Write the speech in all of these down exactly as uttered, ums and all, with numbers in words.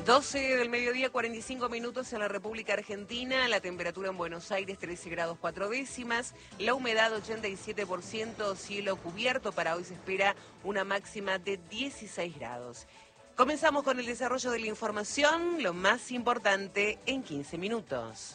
doce del mediodía, cuarenta y cinco minutos en la República Argentina, la temperatura en Buenos Aires trece grados cuatro décimas, la humedad ochenta y siete por ciento, cielo cubierto, para hoy se espera una máxima de dieciséis grados. Comenzamos con el desarrollo de la información, lo más importante en quince minutos.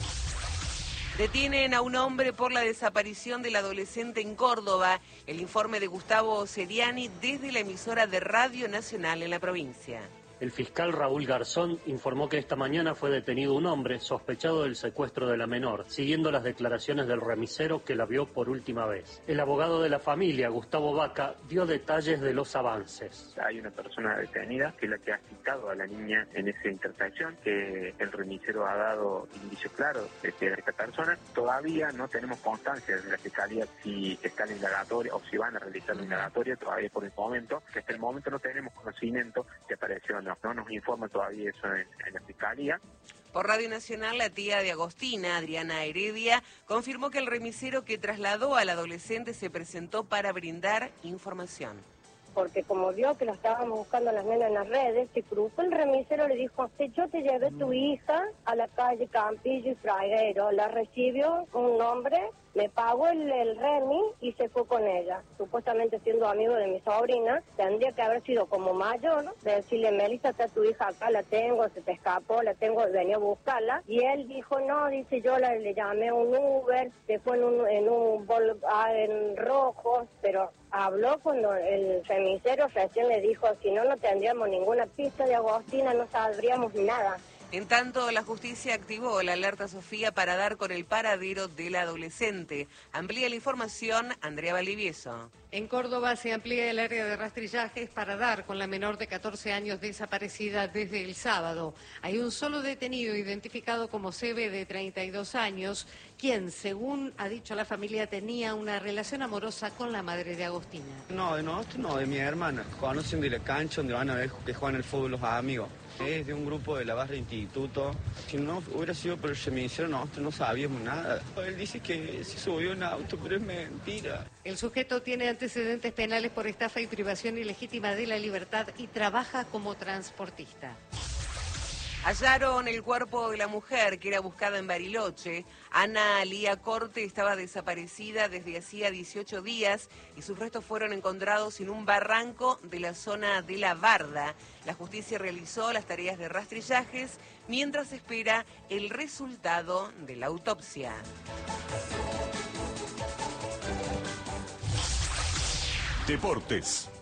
Detienen a un hombre por la desaparición del adolescente en Córdoba. El informe de Gustavo Seriani desde la emisora de Radio Nacional en la provincia. El fiscal Raúl Garzón informó que esta mañana fue detenido un hombre sospechado del secuestro de la menor, siguiendo las declaraciones del remisero que la vio por última vez. El abogado de la familia, Gustavo Vaca, dio detalles de los avances. Hay una persona detenida que es la que ha citado a la niña en esa intersección, que el remisero ha dado indicios claros de que esta persona. Todavía no tenemos constancia de la fiscalía si está en indagatoria o si van a realizar la indagatoria, todavía por el momento, que hasta el momento no tenemos conocimiento que apareció o no. No nos informa todavía eso en, en la Fiscalía. Por Radio Nacional, la tía de Agostina, Adriana Heredia, confirmó que el remisero que trasladó al adolescente se presentó para brindar información. Porque como vio que lo estábamos buscando a las nenas en las redes, se cruzó el remisero, le dijo, yo te llevé a tu hija a la calle Campillo y Fraguero. La recibió un hombre, me pagó el, el remis y se fue con ella. Supuestamente siendo amigo de mi sobrina, tendría que haber sido como mayor, de decirle, Melissa, está tu hija acá, la tengo, se te escapó, la tengo, venía a buscarla. Y él dijo, no, dice, yo la, le llamé a un Uber, se fue en un, en un Volkswagen rojo, pero habló cuando el remisero recién le dijo, si no, no tendríamos ninguna pista de Agostina, no sabríamos nada. En tanto, la justicia activó la alerta Sofía para dar con el paradero del adolescente. Amplía la información Andrea Valdivieso. En Córdoba se amplía el área de rastrillajes para dar con la menor de catorce años desaparecida desde el sábado. Hay un solo detenido identificado como Sebe, de treinta y dos años, quien, según ha dicho la familia, tenía una relación amorosa con la madre de Agostina. No, de nosotros no, de mi hermana. Conocen de la cancha donde van a ver que juegan el fútbol los amigos. Es de un grupo de la barra de instituto. Si no hubiera sido por el remisero, nosotros no sabíamos nada. Él dice que se subió en auto, pero es mentira. El sujeto tiene antecedentes penales por estafa y privación ilegítima de la libertad y trabaja como transportista. Hallaron el cuerpo de la mujer que era buscada en Bariloche. Ana Lía Corte estaba desaparecida desde hacía dieciocho días y sus restos fueron encontrados en un barranco de la zona de La Barda. La justicia realizó las tareas de rastrillajes mientras espera el resultado de la autopsia. Deportes.